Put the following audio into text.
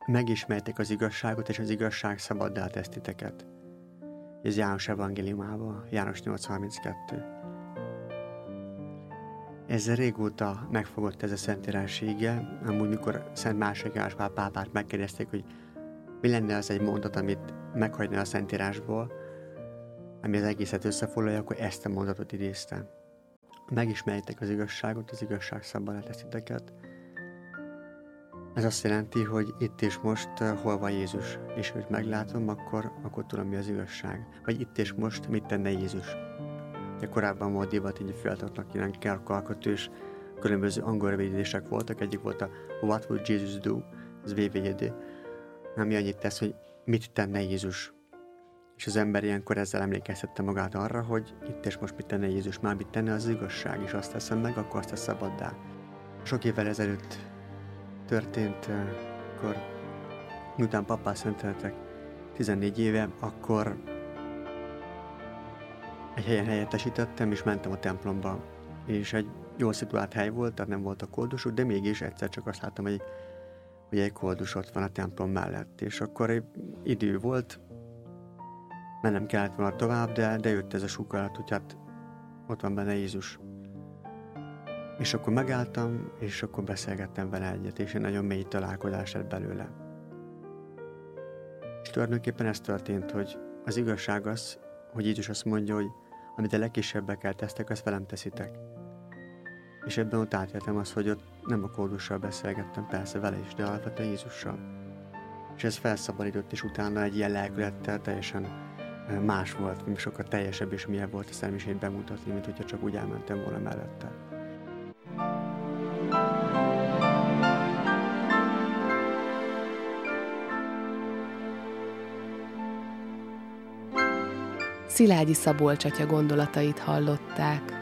megismertek az igazságot, és az igazság szabaddá tesz titeket. Ez János evangéliumában, János 8:32. Ezzel régóta megfogott ez a Szentírás íge, amúgy mikor Szent második János Pál pápát megkérdezték, hogy mi lenne az egy mondat, amit meghagyna a Szentírásból, ami az egészet összefoglalja, akkor ezt a mondatot idézte. Megismerjétek az igazságot, az igazság szabaddá tesz titeket. Ez azt jelenti, hogy itt és most hol van Jézus, és őt meglátom, akkor tudom, mi az igazság. Vagy itt és most mit tenne Jézus. Ugye korábban volt divat, így a fiataloknak ilyen kalkatős, különböző angol rövidítések voltak. Egyik volt a What would Jesus do? Ez VVD. Ami annyit tesz, hogy mit tenne Jézus. És az ember ilyenkor ezzel emlékeztette magát arra, hogy itt és most mit tenne Jézus, már mit tenne az igazság, és azt teszem meg, akkor azt tesz szabaddá. Sok évvel ezelőtt történt, akkor miután pappá szenteltek 14 éve, akkor egy helyen helyettesítettem, és mentem a templomba. És egy jól szituált hely volt, tehát nem voltak koldusok, de mégis egyszer csak azt láttam, hogy egy koldus ott van a templom mellett. És akkor idő volt, mennem kellett volna tovább, de jött ez a sugallat, hogy hát ott van benne Jézus. És akkor megálltam, és akkor beszélgettem vele egyet, és egy nagyon mély találkozás lett belőle. És tulajdonképpen ez történt, hogy az igazság az, hogy Jézus azt mondja, hogy amit a legkisebbekkel tesztek, azt velem teszitek. És ebben ott átéltem azt, hogy ott nem a kódussal beszélgettem, persze vele is, de alapvetően Jézussal. És ez felszabadított, és utána egy ilyen lelkülettel teljesen más volt, sokkal teljesebb és milyen volt a személyiségét bemutatni, mint hogyha csak úgy elmentem volna mellette. Szilágyi Szabolcs atya gondolatait hallották.